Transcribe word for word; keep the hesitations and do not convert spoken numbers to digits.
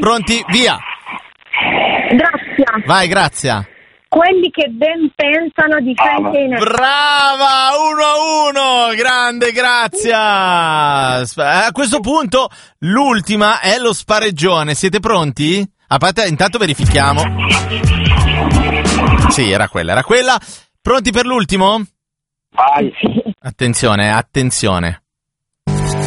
Pronti? Via! Grazia. Vai, Grazia. Quelli che ben pensano di frente in aria. Brava! uno a uno! Grande, Grazia! A questo punto l'ultima è lo spareggione. Siete pronti? A parte, intanto verifichiamo. Sì, era quella, era quella. Pronti per l'ultimo? Vai. Attenzione, attenzione.